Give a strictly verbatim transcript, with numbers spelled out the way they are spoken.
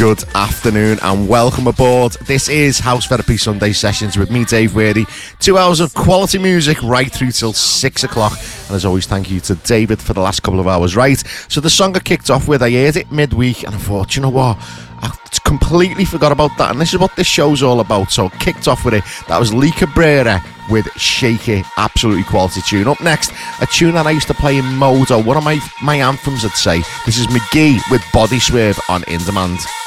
Good afternoon and welcome aboard. This is House Therapy Sunday Sessions with me, Dave Worthy. Two hours of quality music right through till six o'clock. And as always, thank you to David for the last couple of hours. Right, so the song I kicked off with, I heard it midweek and I thought, you know what? I completely forgot about that, and this is what this show's all about. So I kicked off with it. That was Lee Cabrera with Shake It. Absolutely quality tune. Up next, a tune that I used to play in Modo, one of my, my anthems, I'd say. This is McGee with Body Swerve on In Demand.